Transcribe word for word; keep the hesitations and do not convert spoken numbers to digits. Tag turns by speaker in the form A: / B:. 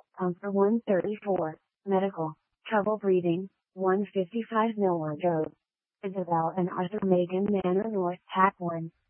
A: Pumper one thirty-four, medical, trouble breathing, one fifty-five Millward Road. Isabel and Arthur Megan Manor North Pack one.